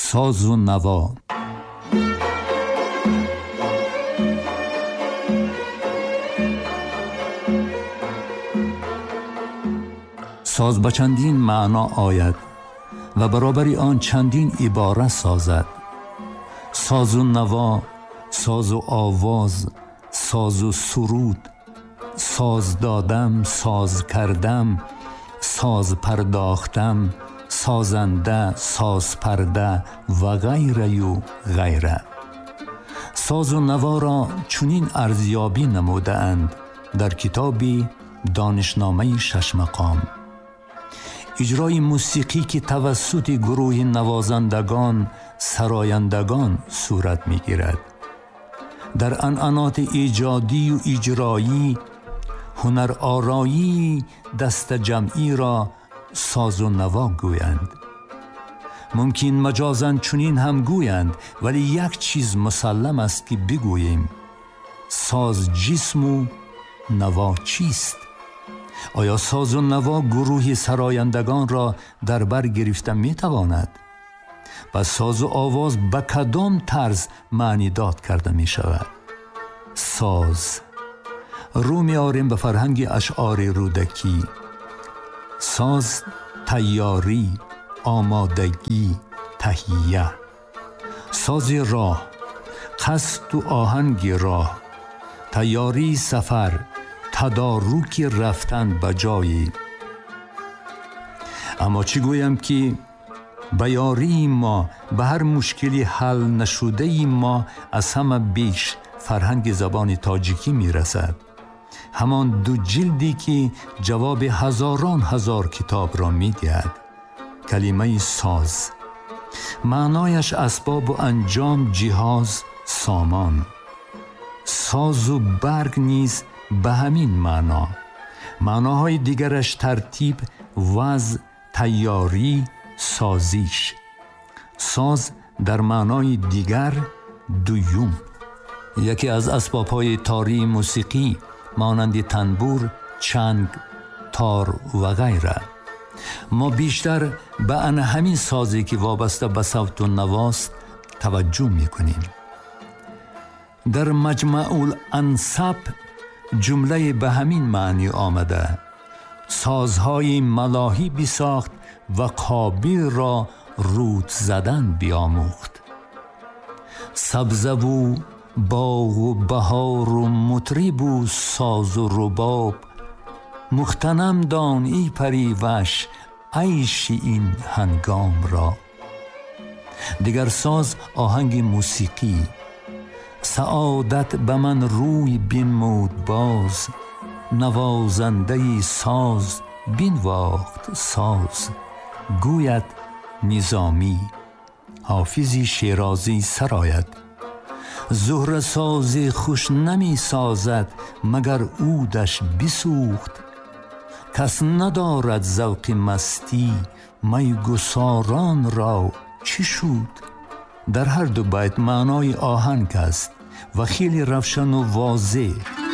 ساز و نوا. ساز به چندین معنا آید و برابری آن چندین عبارت سازد. ساز و نوا، ساز و آواز، ساز و سرود، ساز دادم، ساز کردم، ساز پرداختم، سازنده، ساز پرده و غیره و غیره. ساز و نوا را چنین ارزیابی نموده اند در کتابی دانشنامه 6 مقام: اجرای موسیقی که توسط گروه نوازندگان سرایندگان صورت می گیرد. در عنعنات ایجادی و اجرایی، هنر آرایی دست جمعی را ساز و نوا گویند. ممکن مجازاً چنین هم گویند، ولی یک چیز مسلم است که بگوییم: ساز جسم و نوا چیست؟ آیا ساز و نوا گروه سرایندگان را در بر گرفته می تواند؟ پس ساز و آواز به کدام طرز معنی داد کرده می شود؟ ساز رو می آریم به فرهنگ اشعار رودکی. ساز تیاری، آمادگی، تهیه. ساز راه، قصد و آهنگ راه، تیاری سفر، تدارک رفتن به جایی. اما چی گویم که به یاری ما به هر مشکلی حل نشده ما از همه بیش فرهنگ زبان تاجیکی می رسد. همان 2 جلدی که جواب هزاران هزار کتاب را می دهد. کلمه ساز معنایش اسباب و انجام، جهاز، سامان. ساز و برگ نیز به همین معنا. معناهای دیگرش ترتیب، وضع، تیاری، سازیش. ساز در معنای دیگر دوم. یکی از اسباب‌های تاری موسیقی مانند تنبور، چنگ، تار و غیره. ما بیشتر به همین سازی که وابسته به صوت و نواست توجه می‌کنیم. در مجمع الانسب جمله به همین معنی آمده: سازهای ملاحی بساخت و قابل را رود زدن بیاموخت. سبزه و باغ و بهار و مطرب و ساز و رباب، مغتنم دان ای پری وش عیش این هنگام را. دیگر ساز آهنگ موسیقی. سعادت به من روی بنمود باز، نوازنده ساز بنواخت ساز. گوید نظامی. حافظ شیرازی سرآید: زهره ساز خوش نمی سازد مگر عودش بسوخت. کس ندارد ذوق مستی می گساران را چی شد؟ در هر 2 بیت معنای آهنگ است و خیلی روشن و واضح.